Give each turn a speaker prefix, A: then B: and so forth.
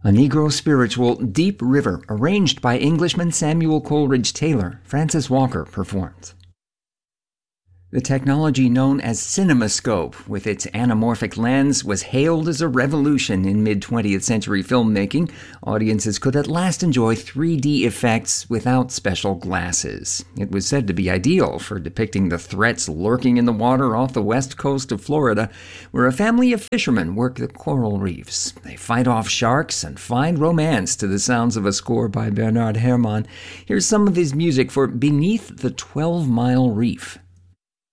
A: A Negro spiritual, Deep River, arranged by Englishman Samuel Coleridge Taylor, Francis Walker performs. The technology known as CinemaScope, with its anamorphic lens, was hailed as a revolution in mid-20th century filmmaking. Audiences could at last enjoy 3D effects without special glasses. It was said to be ideal for depicting the threats lurking in the water off the west coast of Florida, where a family of fishermen work the coral reefs. They fight off sharks and find romance to the sounds of a score by Bernard Herrmann. Here's some of his music for Beneath the 12-Mile Reef.